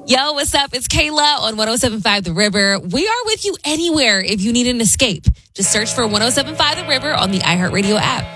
Yo, what's up? It's Kayla on 107.5 The River. We are with you anywhere if you need an escape. Just search for 107.5 The River on the iHeartRadio app.